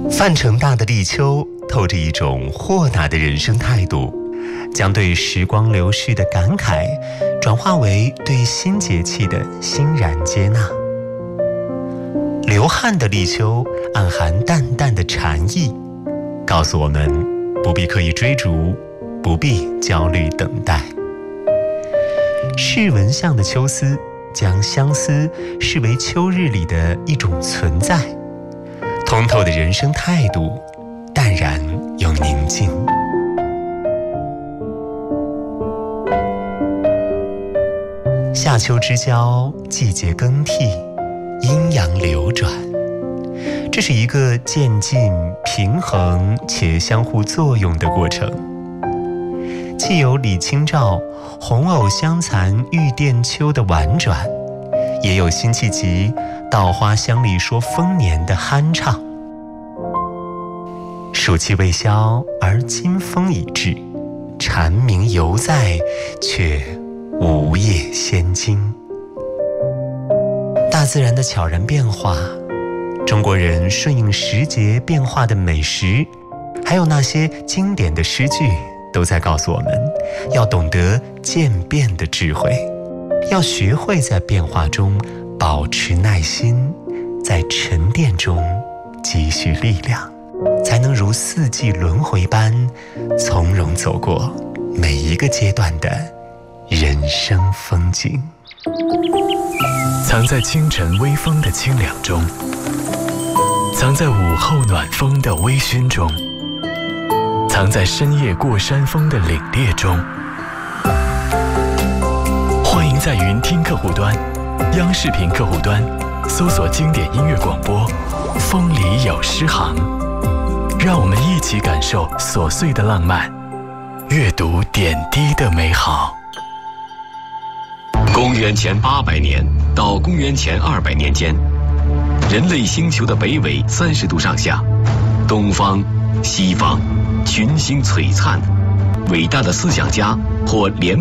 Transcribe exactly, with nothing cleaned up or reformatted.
范成大的立秋透着一种豁达的人生态度，将对时光流逝的感慨转化为对新节气的欣然接纳。流汗的立秋暗含淡淡的禅意，告诉我们不必刻意追逐，不必焦虑等待。释文相的秋思将相思视为秋日里的一种存在，通透的人生态度，淡然又宁静。夏秋之交，季节更替，阴阳流转，这是一个渐进、平衡且相互作用的过程。既有李清照红藕香残玉簟秋的婉转，也有辛弃疾稻花香里说丰年的酣畅。暑气未消而金风已至，蝉鸣犹在，却无叶仙惊。大自然的悄然变化，中国人顺应时节变化的美食，还有那些经典的诗句，都在告诉我们要懂得渐变的智慧，要学会在变化中保持耐心，在沉淀中积蓄力量，才能如四季轮回般从容走过每一个阶段的人生风景。 藏在清晨微风的清凉中，藏在午后暖风的微醺中，藏在深夜过山峰的凛冽中。欢迎在云听客户端、央视频客户端搜索经典音乐广播《风里有诗行》，让我们一起感受琐碎的浪漫，阅读点滴的美好。 公元前八百年到公元前二百年间，人类星球的北纬三十度上下，东方、西方群星璀璨，伟大的思想家或联